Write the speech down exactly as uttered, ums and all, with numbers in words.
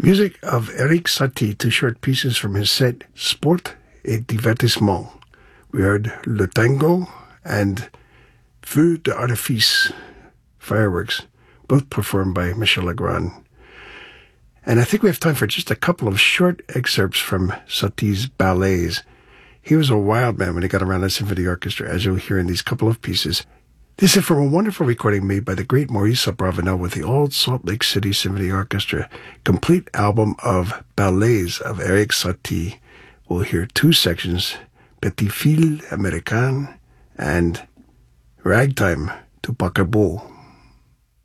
Music of Erik Satie, two short pieces from his set Sport et Divertissement. We heard Le Tango and Feu d'Artifice, Fireworks, both performed by Michel Legrand. And I think we have time for just a couple of short excerpts from Satie's ballets. He was a wild man when he got around a symphony orchestra, as you'll hear in these couple of pieces. This is from a wonderful recording made by the great Maurice Abravanel with the Old Salt Lake City Symphony Orchestra. Complete album of ballets of Erik Satie. We'll hear two sections, Petit Fil Américain and Ragtime to Paquebot.